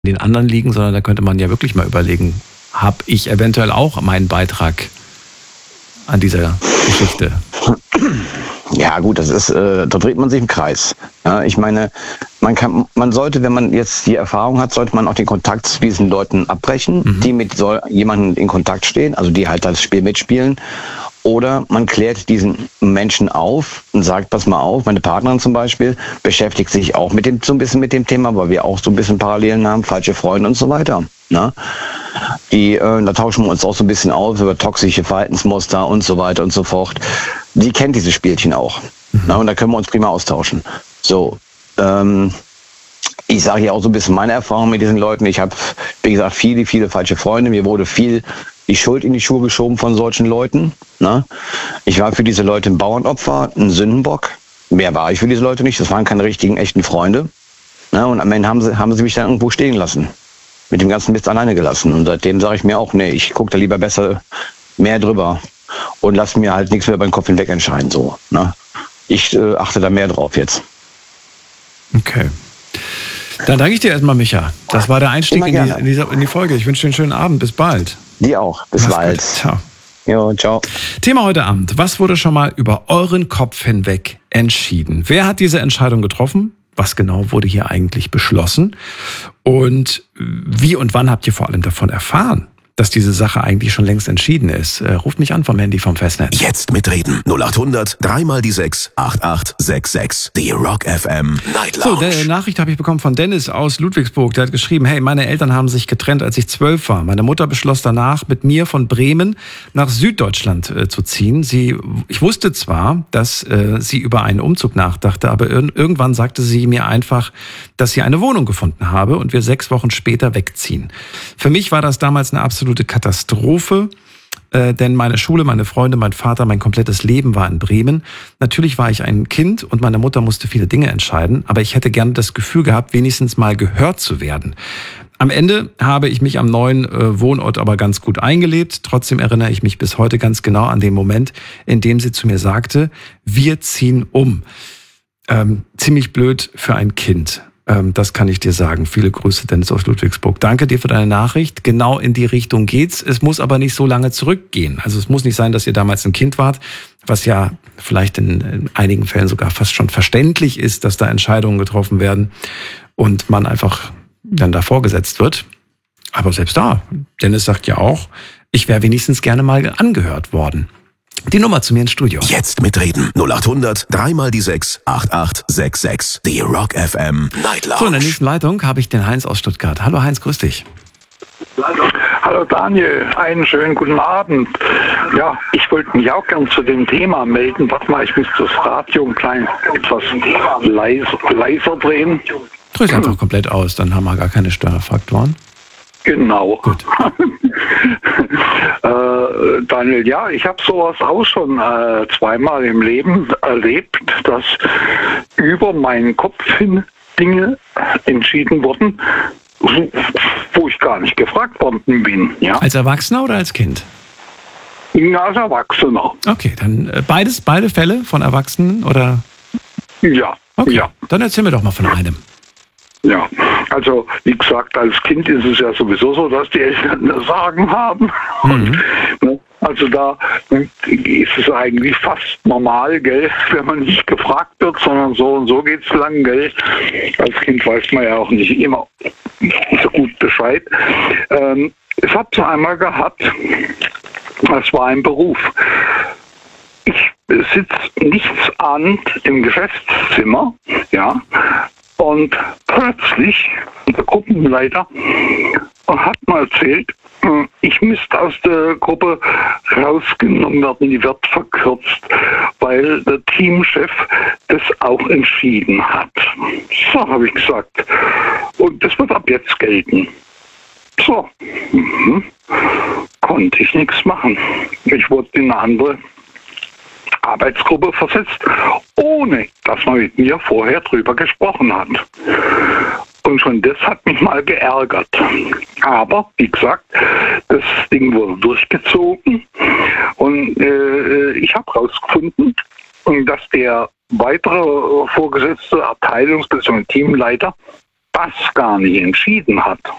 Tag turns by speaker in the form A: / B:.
A: den anderen liegen, sondern da könnte man ja wirklich mal überlegen, habe ich eventuell auch meinen Beitrag an dieser Geschichte?
B: Ja gut, das ist, da dreht man sich im Kreis. Ja, ich meine, man sollte, wenn man jetzt die Erfahrung hat, sollte man auch den Kontakt zu diesen Leuten abbrechen, die mit jemandem in Kontakt stehen, also die halt das Spiel mitspielen. Oder man klärt diesen Menschen auf und sagt, pass mal auf, meine Partnerin zum Beispiel beschäftigt sich auch so ein bisschen mit dem Thema, weil wir auch so ein bisschen Parallelen haben, falsche Freunde und so weiter. Ne? Da tauschen wir uns auch so ein bisschen aus über toxische Verhaltensmuster und so weiter und so fort. Die kennt diese Spielchen auch. Ne? Und da können wir uns prima austauschen. So, ich sage ja auch so ein bisschen meine Erfahrung mit diesen Leuten. Ich habe, wie gesagt, viele falsche Freunde. Mir wurde viel die Schuld in die Schuhe geschoben von solchen Leuten. Ne? Ich war für diese Leute ein Bauernopfer, ein Sündenbock. Mehr war ich für diese Leute nicht. Das waren keine richtigen, echten Freunde. Ne? Und am Ende haben sie mich dann irgendwo stehen lassen. Mit dem ganzen Mist alleine gelassen. Und seitdem sage ich mir auch, nee, ich gucke da lieber besser mehr drüber und lasse mir halt nichts mehr über den Kopf hinweg entscheiden. So, ne? Ich achte da mehr drauf jetzt.
A: Okay. Dann danke ich dir erstmal, Micha. Das war der Einstieg in die Folge. Ich wünsche dir einen schönen Abend. Bis bald.
B: Dir auch. Bis bald.
A: Ciao.
B: Jo, ciao.
A: Thema heute Abend. Was wurde schon mal über euren Kopf hinweg entschieden? Wer hat diese Entscheidung getroffen? Was genau wurde hier eigentlich beschlossen? Und wie und wann habt ihr vor allem davon erfahren, dass diese Sache eigentlich schon längst entschieden ist? Ruft mich an vom Handy vom Festnetz.
C: Jetzt mitreden. 0800 3 die 6 8866. Die Rock FM Night Lounge.
A: So, eine Nachricht habe ich bekommen von Dennis aus Ludwigsburg. Der hat geschrieben, hey, meine Eltern haben sich getrennt, als ich 12 war. Meine Mutter beschloss danach, mit mir von Bremen nach Süddeutschland zu ziehen. Ich wusste zwar, dass sie über einen Umzug nachdachte, aber irgendwann sagte sie mir einfach, dass sie eine Wohnung gefunden habe und wir 6 Wochen später wegziehen. Für mich war das damals eine absolute Katastrophe, denn meine Schule, meine Freunde, mein Vater, mein komplettes Leben war in Bremen. Natürlich war ich ein Kind und meine Mutter musste viele Dinge entscheiden, aber ich hätte gerne das Gefühl gehabt, wenigstens mal gehört zu werden. Am Ende habe ich mich am neuen Wohnort aber ganz gut eingelebt. Trotzdem erinnere ich mich bis heute ganz genau an den Moment, in dem sie zu mir sagte, wir ziehen um. Ziemlich blöd für ein Kind. Das kann ich dir sagen. Viele Grüße, Dennis aus Ludwigsburg. Danke dir für deine Nachricht. Genau in die Richtung geht's. Es muss aber nicht so lange zurückgehen. Also es muss nicht sein, dass ihr damals ein Kind wart, was ja vielleicht in einigen Fällen sogar fast schon verständlich ist, dass da Entscheidungen getroffen werden und man einfach dann davor gesetzt wird. Aber selbst da, Dennis sagt ja auch, ich wäre wenigstens gerne mal angehört worden. Die Nummer zu mir ins Studio.
C: Jetzt mitreden. 0800 3 die 6 8866. Die Rock FM Night Lounge.
A: So, in der nächsten Leitung habe ich den Heinz aus Stuttgart. Hallo Heinz, grüß dich.
D: Hallo Daniel, einen schönen guten Abend. Ja, ich wollte mich auch gern zu dem Thema melden. Warte mal, ich muss das Radio ein klein etwas leiser drehen.
A: Dreh es einfach komplett aus, dann haben wir gar keine Störfaktoren.
D: Genau.
A: Gut.
D: Daniel, ja, ich habe sowas auch schon zweimal im Leben erlebt, dass über meinen Kopf hin Dinge entschieden wurden, wo ich gar nicht gefragt worden bin. Ja?
A: Als Erwachsener oder als Kind?
D: Ja, als Erwachsener.
A: Okay, dann beide Fälle von Erwachsenen oder?
D: Ja.
A: Okay,
D: ja.
A: Dann erzähl mir doch mal von einem.
D: Ja, also wie gesagt, als Kind ist es ja sowieso so, dass die Eltern das Sagen haben. Und, also da ist es eigentlich fast normal, gell, wenn man nicht gefragt wird, sondern so und so geht's lang, gell. Als Kind weiß man ja auch nicht immer so gut Bescheid. Ich habe es einmal gehabt, das war ein Beruf. Ich sitze nichtsahnend im Geschäftszimmer, ja, und plötzlich der Gruppenleiter hat mir erzählt, ich müsste aus der Gruppe rausgenommen werden, die wird verkürzt, weil der Teamchef das auch entschieden hat. So habe ich gesagt. Und das wird ab jetzt gelten. So, konnte ich nichts machen. Ich wurde in eine andere Arbeitsgruppe versetzt, ohne dass man mit mir vorher drüber gesprochen hat. Und schon das hat mich mal geärgert. Aber, wie gesagt, das Ding wurde durchgezogen und ich habe herausgefunden, dass der weitere vorgesetzte Abteilungs- bzw. Teamleiter das gar nicht entschieden hat,